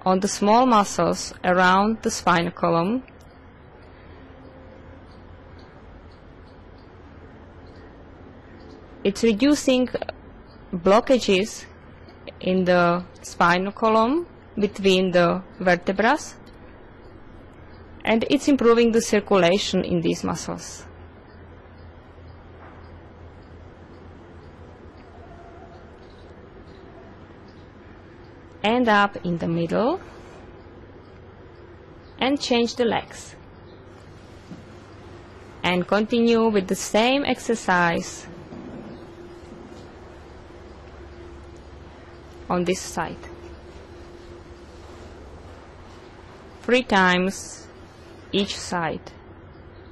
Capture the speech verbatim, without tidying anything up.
on the small muscles around the spinal column. It's reducing blockages in the spinal column between the vertebrae, and it's improving the circulation in these muscles. End up in the middle and change the legs. And continue with the same exercise on this side. Three times each side.